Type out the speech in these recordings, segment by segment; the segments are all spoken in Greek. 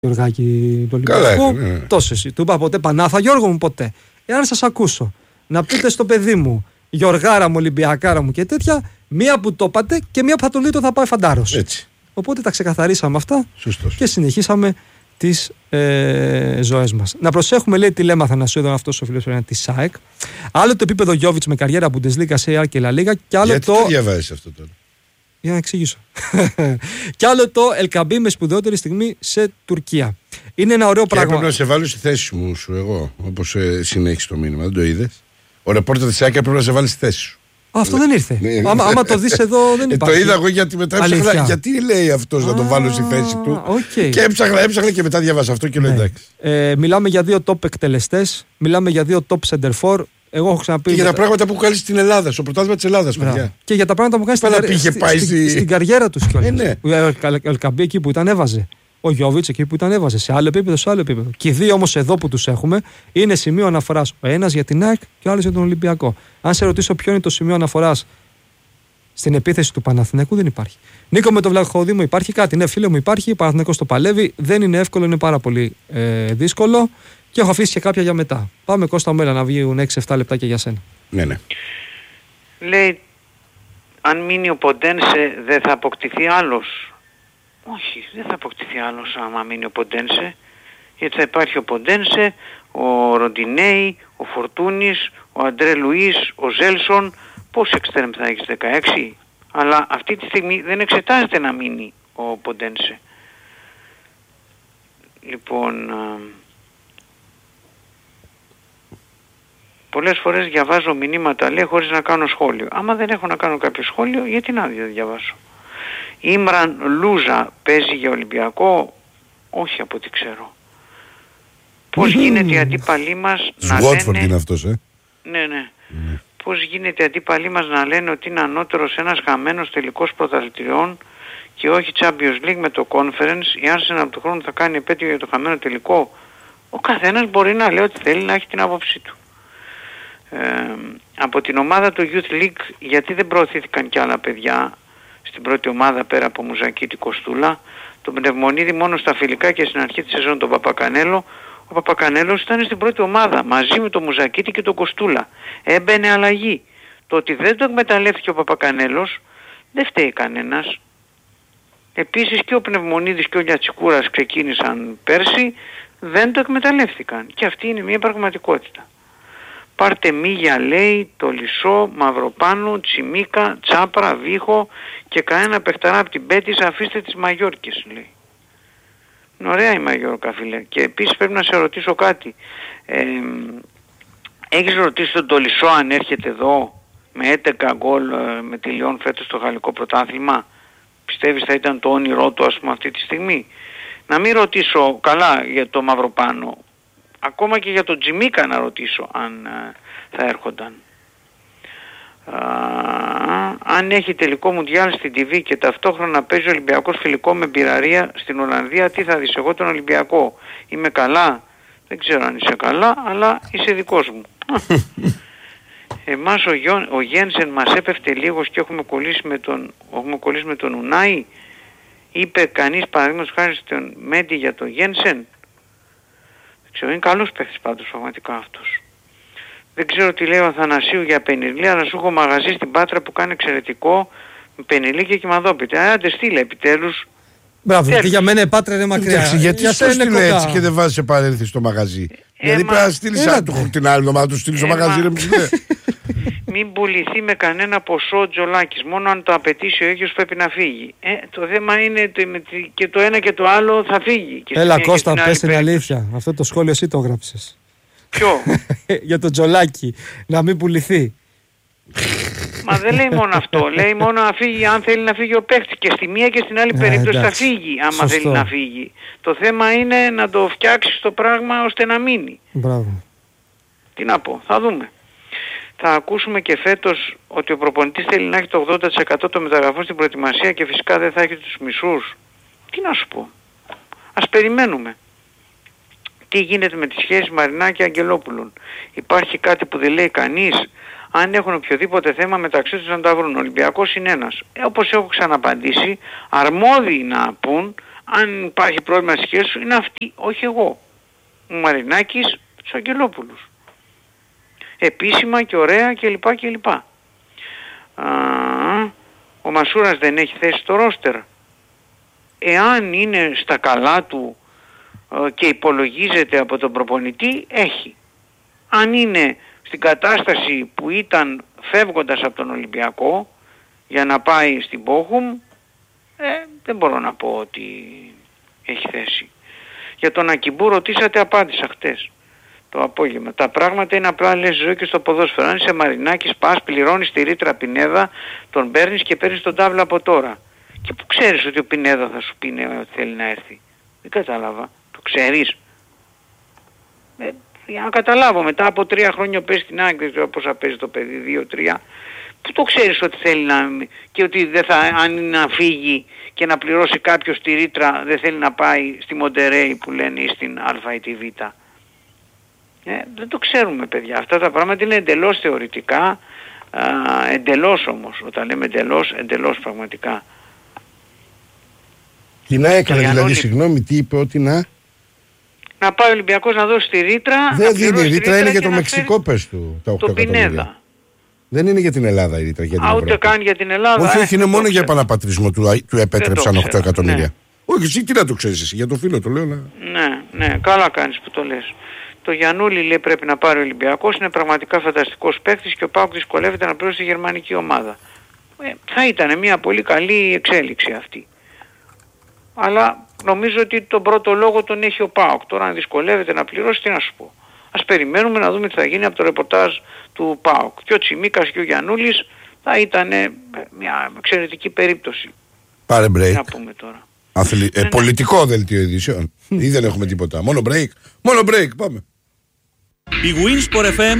Γιωργάκη του Ολυμπιακού. Τόσο εσύ. Του είπα ποτέ Πανάθα Γιώργο μου ποτέ. Εάν σας ακούσω να πείτε στο παιδί μου Γιωργάρα μου, Ολυμπιακάρα μου και τέτοια, μία που το είπατε και μία που θα τον δείτε θα πάει φαντάρος. Έτσι. Οπότε τα ξεκαθαρίσαμε αυτά. Σωστός. Και συνεχίσαμε τις ζωές μας. Να προσέχουμε, λέει, τι λέμε Αθανασίου, αυτός ο φίλος πρέπει να είναι τη ΣΑΕΚ. Άλλο το επίπεδο Γιόβιτς με καριέρα Bundesliga, ΣΕΑ και La Liga. Και άλλο γιατί το διαβάζεις αυτό τώρα? Για να εξηγήσω. Κι άλλο το Ελκαμπή με σπουδαιότερη στιγμή σε Τουρκία. Είναι ένα ωραίο πράγμα. Πρέπει να σε βάλω στη θέση μου σου εγώ, όπως συνέχισε το μήνυμα. Δεν το είδες? Ο ρεπόρτερ της ΣΑΕΚ πρέπει να σε βάλει στη θέση σου. Αυτό δεν ήρθε. Άμα το δεις εδώ δεν υπάρχει. Το είδα εγώ γιατί μετά έψαχνα. Γιατί λέει αυτός να το βάλω στη θέση του. Και έψαχνα και μετά διαβάσα αυτό και λέω εντάξει. Μιλάμε για δύο top εκτελεστές. Μιλάμε για δύο top center for. Εγώ έχω ξαναπεί. Και για τα πράγματα που κάνει στην Ελλάδα, στο πρωτάθλημα της Ελλάδας, παιδιά. Και για τα πράγματα που κάνει στην καριέρα του κιόλας. Ο Ελκαμπή εκεί που ήταν έβαζε. Ο Γιόβιτς εκεί που ήταν έβαζε. Σε άλλο επίπεδο, σε άλλο επίπεδο. Και οι δύο όμως εδώ που τους έχουμε είναι σημείο αναφοράς. Ο ένας για την ΑΕΚ και ο άλλος για τον Ολυμπιακό. Αν σε ρωτήσω ποιο είναι το σημείο αναφοράς στην επίθεση του Παναθηναϊκού, δεν υπάρχει. Νίκο με το Βλαχοδήμο, υπάρχει κάτι? Ναι, φίλε μου, υπάρχει. Ο Παναθηναϊκός το παλεύει. Δεν είναι εύκολο, είναι πάρα πολύ δύσκολο. Και έχω αφήσει και κάποια για μετά. Πάμε Κώστα Μέλα να βγουν 6-7 λεπτά και για σένα. Ναι. Λέει, αν μείνει ο Ποντένσε δεν θα αποκτηθεί άλλος? Όχι, δεν θα αποκτηθεί άλλος άμα μείνει ο Ποντένσε. Γιατί θα υπάρχει ο Ποντένσε, ο Ροντινέη, ο Φορτούνης, ο Αντρέ Λουίς, ο Ζέλσον. Πόσοι εξτρέμ θα έχεις? 16. Αλλά αυτή τη στιγμή δεν εξετάζεται να μείνει ο Ποντένσε. Λοιπόν, πολλές φορές διαβάζω μηνύματα, λέει, χωρίς να κάνω σχόλιο. Άμα δεν έχω να κάνω κάποιο σχόλιο, γιατί να διαβάσω? Ήμραν Λούζα παίζει για Ολυμπιακό? Όχι από ό,τι ξέρω. Πώς γίνεται οι αντίπαλοι μας να λένε... είναι αυτός, Ναι. Πώς γίνεται οι αντίπαλοι μας να λένε ότι είναι ανώτερος ένας χαμένος τελικός πρωταθλητριών και όχι Champions League με το Conference? Η Arsenal από τον χρόνο θα κάνει επέτειο για το χαμένο τελικό? Ο καθένας μπορεί να λέει ότι θέλει, να έχει την άποψή του. Από την ομάδα του Youth League, γιατί δεν προωθήθηκαν κι άλλα παιδιά στην πρώτη ομάδα πέρα από Μουζακίτη, Κοστούλα? Τον Πνευμονίδη μόνο στα φιλικά και στην αρχή της σεζόν τον Παπακανέλο. Ο Παπακανέλος ήταν στην πρώτη ομάδα μαζί με τον Μουζακίτη και τον Κοστούλα. Έμπαινε αλλαγή. Το ότι δεν το εκμεταλλεύτηκε ο Παπακανέλος δεν φταίει κανένας. Επίσης και ο Πνευμονίδης και ο Λιατσικούρας ξεκίνησαν πέρσι, δεν το εκμεταλλεύτηκαν. Και αυτή είναι μια πραγματικότητα. Πάρτε Μίγια, λέει, το Λισό, Μαυροπάνου, Τσιμίκα, Τσάπρα, Βίχο και κανένα παιχταρά από την Πέτης, αφήστε τις Μαγιόρκες, λέει. Είναι ωραία η Μαγιόρκα, φίλε. Και επίσης πρέπει να σε ρωτήσω κάτι. Έχεις ρωτήσει τον Τολισό αν έρχεται εδώ με 11 γκολ με τη Λιόν φέτος στο γαλλικό πρωτάθλημα? Πιστεύεις θα ήταν το όνειρό του, ας πούμε, αυτή τη στιγμή? Να μην ρωτήσω καλά για το Μαυροπάνο. Ακόμα και για τον Τζιμίκα να ρωτήσω αν θα έρχονταν. Αν έχει τελικό Μουντιάλ στην TV και ταυτόχρονα παίζει ο Ολυμπιακός φιλικό με Μπειραρία στην Ολλανδία, τι θα δεις? Εγώ τον Ολυμπιακό. Είμαι καλά? Δεν ξέρω αν είσαι καλά, αλλά είσαι δικός μου. Εμάς ο Γένσεν μας έπεφτε λίγος και έχουμε κολλήσει με τον Ουνάι. Είπε κανείς παραδείγματος χάρη στον Μέντι για τον Γένσεν? Είναι καλός παίχτης πάντως πραγματικά αυτός. Δεν ξέρω τι λέει ο Αθανασίου για Πενιλή, αλλά σου έχω μαγαζί στην Πάτρα που κάνει εξαιρετικό με Πενιλή και Κιμαδόπιτα. Άντε στείλε επιτέλους. Μπράβο, γιατί για μένα η Πάτρα είναι μακριά. Γιατί σου στείλε έτσι και δεν βάζεις επανέλθει στο μαγαζί? Δηλαδή πρέπει να στείλεις την άλλη εβδομάδα, του στείλεις στο μαγαζί. Μην πουληθεί με κανένα ποσό ο Τζολάκης. Μόνο αν το απαιτήσει ο ίδιος πρέπει να φύγει. Το θέμα είναι και το ένα και το άλλο θα φύγει. Έλα Κώστα, πες την αλήθεια. Αυτό το σχόλιο εσύ το έγραψες. Ποιο? Για τον Τζολάκη. Να μην πουληθεί. Μα δεν λέει μόνο αυτό. Λέει μόνο να φύγει αν θέλει να φύγει ο παίχτης. Και στη μία και στην άλλη περίπτωση θα φύγει άμα θέλει να φύγει. Το θέμα είναι να το φτιάξεις το πράγμα ώστε να μείνει. Μπράβο. Τι να πω, θα δούμε. Θα ακούσουμε και φέτος ότι ο προπονητής θέλει να έχει το 80% των μεταγραφών στην προετοιμασία και φυσικά δεν θα έχει τους μισούς. Τι να σου πω. Ας περιμένουμε. Τι γίνεται με τις σχέσεις Μαρινάκη Αγγελόπουλων? Υπάρχει κάτι που δεν λέει κανείς? Αν έχουν οποιοδήποτε θέμα μεταξύ τους να τα βρουν. Ο Ολυμπιακός είναι ένας. Όπως έχω ξαναπαντήσει, αρμόδιοι να πούν αν υπάρχει πρόβλημα στη σχέση σου, είναι αυτή, όχι εγώ. Ο Μαρινάκης, τους Αγγελόπουλους. Επίσημα και ωραία κλπ. Ο Μασούρας δεν έχει θέση στο ρόστερ. Εάν είναι στα καλά του και υπολογίζεται από τον προπονητή, έχει. Αν είναι στην κατάσταση που ήταν φεύγοντας από τον Ολυμπιακό για να πάει στην Μπόχουμ, δεν μπορώ να πω ότι έχει θέση. Για τον Ακιμπού ρωτήσατε, απάντησα χτες το απόγευμα. Τα πράγματα είναι απλά, λες, ζωή και στο ποδόσφαιρο. Αν είσαι Μαρινάκης, πας, πληρώνεις τη ρήτρα Πινέδα, τον παίρνεις και παίρνεις τον τάβλα από τώρα. Και που ξέρεις ότι ο Πινέδα θα σου πει ότι θέλει να έρθει? Δεν κατάλαβα. Το ξέρεις? Για να καταλάβω, μετά από 3 χρόνια παίζει στην ΑΕΚ, δεν ξέρω πόσα παίζει το παιδί, 2-3. Πού το ξέρεις ότι θέλει να... και ότι δεν θα, αν είναι να φύγει και να πληρώσει κάποιος τη ρήτρα, δεν θέλει να πάει στη Μοντερέι που λένε ή στην Α ή τη Β. Δεν το ξέρουμε, παιδιά. Αυτά τα πράγματα είναι εντελώς θεωρητικά, εντελώς όμως. Όταν λέμε εντελώς πραγματικά. Τι να έκανε δηλαδή, συγγνώμη, τι είπε, ότι να πάει ο Ολυμπιακός να δώσει τη ρήτρα. Δεν δίνει, η ρήτρα είναι για το Μεξικό, πες του, τα 8 εκατομμύρια. Δεν είναι για την Ελλάδα η ρήτρα. Ούτε καν για την Ελλάδα. Όχι, είναι μόνο για επαναπατρισμό του επέτρεψαν 8 εκατομμύρια. Ναι. Όχι, εσύ τι να το ξέρεις εσύ, για το φίλο το λέω. Ναι, καλά κάνεις που το λες. Το Γιαννούλη, λέει, πρέπει να πάρει ο Ολυμπιακός, είναι πραγματικά φανταστικός παίκτης και ο ΠΑΟΚ δυσκολεύεται να πληρώσει τη γερμανική ομάδα. Θα ήταν μια πολύ καλή εξέλιξη αυτή. Αλλά νομίζω ότι τον πρώτο λόγο τον έχει ο ΠΑΟΚ. Τώρα αν δυσκολεύεται να πληρώσει, τι να σου πω. Ας περιμένουμε να δούμε τι θα γίνει από το ρεπορτάζ του ΠΑΟΚ. Και ο Τσιμίκας και ο Γιαννούλης θα ήταν μια εξαιρετική περίπτωση. Πάρε break. Να πούμε τώρα. Πολιτικό δελτίο ειδήσεων. Ή δεν έχουμε τίποτα. Μόνο break, πάμε. Η Winsport FM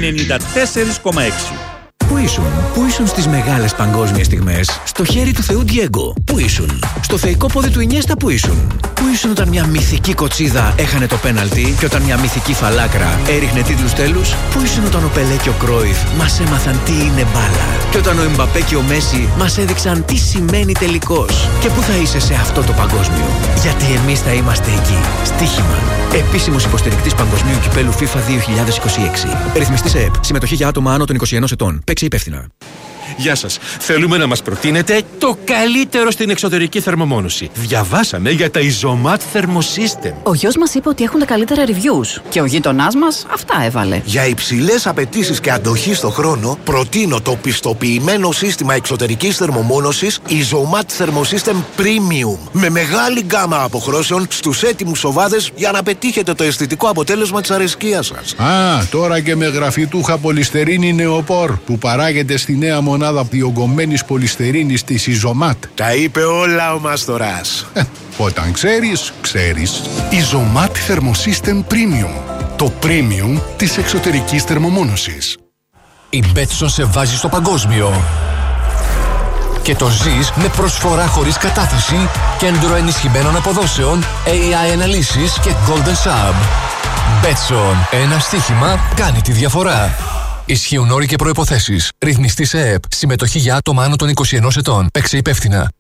94,6. Πού ήσουν στις μεγάλες παγκόσμιες στιγμές? Στο χέρι του Θεού Ντιέγκο. Πού ήσουν? Στο θεϊκό πόδι του Ινιέστα. Πού ήσουν όταν μια μυθική κοτσίδα έχανε το πέναλτι και όταν μια μυθική φαλάκρα έριχνε τίτλους τέλους? Πού ήσουν όταν ο Πελέ και ο Κρόιφ μας έμαθαν τι είναι μπάλα και όταν ο Εμπαπέ και ο Μέση μας έδειξαν τι σημαίνει τελικός? Και πού θα είσαι σε αυτό το παγκόσμιο? Γιατί εμείς θα είμαστε εκεί. Στοίχημα. Επίσημος υποστηρικτής Παγκοσμίου Κυπέλου FIFA 2026. Ρυθμιστής ΕΕΠ. Συμμετοχή για άτομα άνω των 21 ετών. Παίξε υπεύθυνα. Γεια σας. Θέλουμε να μας προτείνετε το καλύτερο στην εξωτερική θερμομόνωση. Διαβάσαμε για τα Isomat Thermosystem. Ο γιος μας είπε ότι έχουν τα καλύτερα reviews και ο γείτονάς μας αυτά έβαλε. Για υψηλές απαιτήσεις και αντοχή στο χρόνο, προτείνω το πιστοποιημένο σύστημα εξωτερικής θερμομόνωσης Isomat Thermosystem Premium. Με μεγάλη γκάμα αποχρώσεων στους έτοιμους σοβάδες για να πετύχετε το αισθητικό αποτέλεσμα της αρεσκίας σας. Τώρα και με γραφιτούχα πολυστερίνη νεοπόρ που παράγεται στη νέα μονάδα διογκωμένης πολυστερίνης της Isomat. Τα είπε όλα ο Μάστορας. Όταν ξέρεις. Isomat Thermosystem Premium. Το premium της εξωτερικής θερμομόνωσης. Η Betson σε βάζει στο παγκόσμιο. Και το ζεις με προσφορά χωρίς κατάθεση, κέντρο ενισχυμένων αποδόσεων, AI αναλύσεις και Golden Sub. Betson. Ένα στοίχημα κάνει τη διαφορά. Ισχύουν όροι και προϋποθέσεις. Ρυθμιστής ΕΕΠ. Συμμετοχή για άτομα άνω των 21 ετών. Παίξε υπεύθυνα.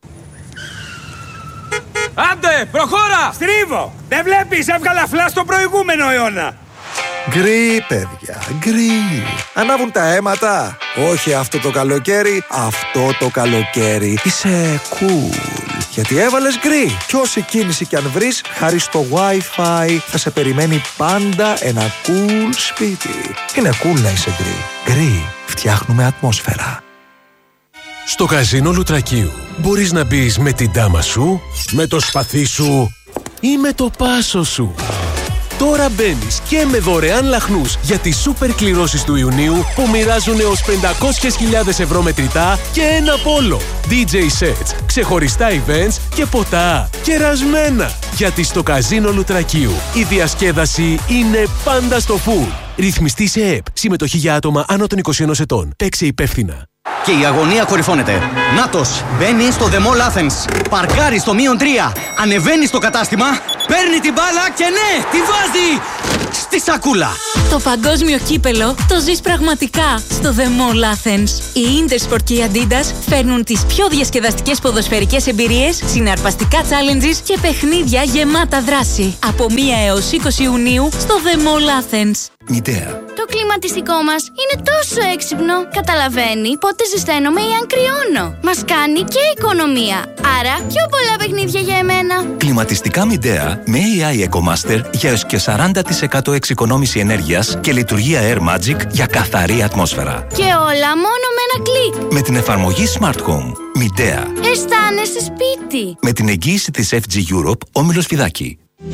Άντε, προχώρα! Στρίβω! Δεν βλέπεις, έβγαλα φλά στο προηγούμενο αιώνα. Γκρι, παιδιά, γκρι. Ανάβουν τα αίματα. Όχι αυτό το καλοκαίρι, αυτό το καλοκαίρι. Είσαι cool. Γιατί έβαλες γκρι. Κι όση κίνηση κι αν βρεις, χάρη στο Wi-Fi θα σε περιμένει πάντα ένα cool σπίτι. Είναι cool να είσαι γκρι. Γκρι. Φτιάχνουμε ατμόσφαιρα. Στο καζίνο Λουτρακίου μπορείς να μπεις με την τάμα σου, με το σπαθί σου ή με το πάσο σου. Τώρα μπαίνεις και με δωρεάν λαχνούς για τις σούπερ κληρώσεις του Ιουνίου που μοιράζουν έως 500.000 ευρώ μετρητά και ένα πόλο. DJ sets, ξεχωριστά events και ποτά. Κερασμένα! Γιατί στο καζίνο Λουτρακίου η διασκέδαση είναι πάντα στο full. Ρυθμιστής ΕΕΠ. Συμμετοχή για άτομα άνω των 21 ετών. Παίξε υπεύθυνα. Και η αγωνία κορυφώνεται. Νάτος μπαίνει στο The Mall Athens. Παρκάρει στο -3. Ανεβαίνει στο κατάστημα. Παίρνει την μπάλα και ναι, τη βάζει! στη σακούλα. Το παγκόσμιο κύπελο το ζεις πραγματικά στο The Mall Athens. Η Intersport και η Adidas φέρνουν τις πιο διασκεδαστικές ποδοσφαιρικές εμπειρίες, συναρπαστικά challenges και παιχνίδια γεμάτα δράση. Από 1 έως 20 Ιουνίου στο The Mall Athens. Midea. Το κλιματιστικό μας είναι τόσο έξυπνο. Καταλαβαίνει πότε ζεσταίνομαι ή αν κρυώνω. Μας κάνει και οικονομία. Άρα πιο πολλά παιχνίδια για εμένα. Κλιματιστικά Midea με AI EcoMaster για έως και 40% εξοικονόμηση ενέργειας και λειτουργία Air Magic για καθαρή ατμόσφαιρα. Και όλα μόνο με ένα κλικ. Με την εφαρμογή Smart Home. Midea. Αισθάνεσαι σπίτι. Με την εγγύηση της FG Europe, Όμιλος Φιδάκη.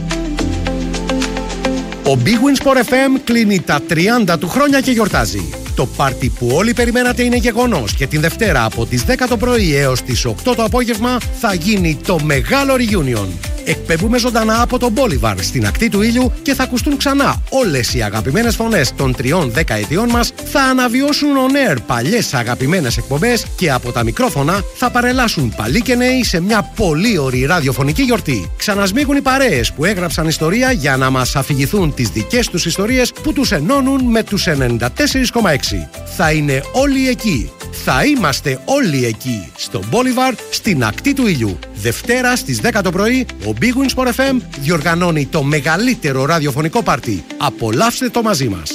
Ο Big Win Sport FM κλείνει τα 30 του χρόνια και γιορτάζει. Το πάρτι που όλοι περιμένατε είναι γεγονός και την Δευτέρα από τις 10 το πρωί έως τις 8 το απόγευμα θα γίνει το μεγάλο reunion. Εκπέμπουμε ζωντανά από τον Μπόλιβαρ στην ακτή του ήλιου και θα ακουστούν ξανά όλες οι αγαπημένες φωνές των 3 δεκαετιών μας, θα αναβιώσουν on air παλιές αγαπημένες εκπομπές και από τα μικρόφωνα θα παρελάσουν παλιοί και νέοι σε μια πολύ ωραία ραδιοφωνική γιορτή. Ξανασμίγουν οι παρέες που έγραψαν ιστορία για να μας αφηγηθούν τις δικές τους ιστορίες που τους ενώνουν με τους 94,6. Θα είναι όλοι εκεί. Θα είμαστε όλοι εκεί, στο Μπόλιβαρ, στην ακτή του ήλιου. Δευτέρα στις 10 το πρωί, ο Big Win Sport FM διοργανώνει το μεγαλύτερο ραδιοφωνικό πάρτι. Απολαύστε το μαζί μας.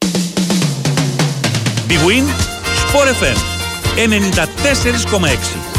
Big Win Sport FM 94,6.